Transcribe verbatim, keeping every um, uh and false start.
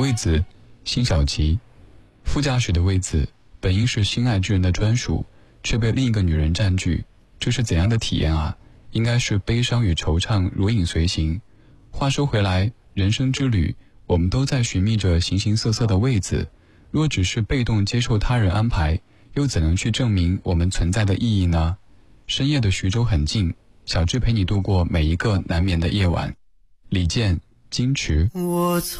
位子辛晓琪，副驾驶的位子本应是心爱之人的专属，却被另一个女人占据，这是怎样的体验啊？应该是悲伤与惆怅如影随形。话说回来，人生之旅，我们都在寻觅着形形色色的位子，若只是被动接受他人安排，又怎能去证明我们存在的意义呢？深夜的徐州很近，小智陪你度过每一个难眠的夜晚。李健，矜持。 我